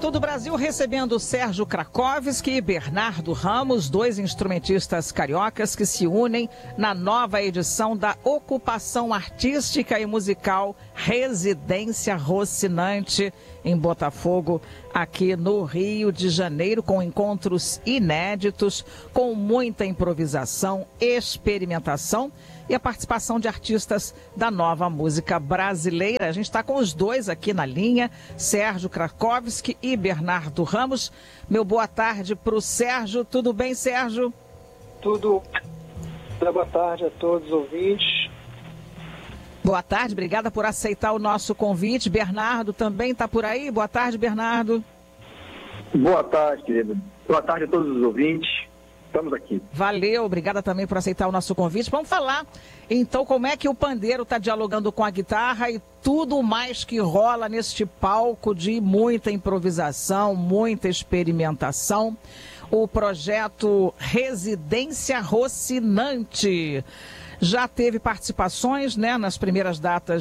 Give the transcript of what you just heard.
todo o Brasil recebendo Sérgio Krakowski e Bernardo Ramos, dois instrumentistas cariocas que se unem na nova edição da ocupação artística e musical Residência Rocinante em Botafogo, aqui no Rio de Janeiro, com encontros inéditos, com muita improvisação, experimentação e a participação de artistas da nova música brasileira. A gente está com os dois aqui na linha, Sérgio Krakowski e Bernardo Ramos. Meu boa tarde para o Sérgio. Tudo bem, Sérgio? Tudo. Boa tarde a todos os ouvintes. Boa tarde, obrigada por aceitar o nosso convite. Bernardo também está por aí. Boa tarde, Bernardo. Boa tarde, querido. Boa tarde a todos os ouvintes. Estamos aqui. Valeu, obrigada também por aceitar o nosso convite. Vamos falar, então, como é que o pandeiro está dialogando com a guitarra e tudo mais que rola neste palco de muita improvisação, muita experimentação. O projeto Residência Rocinante já teve participações, né, nas primeiras datas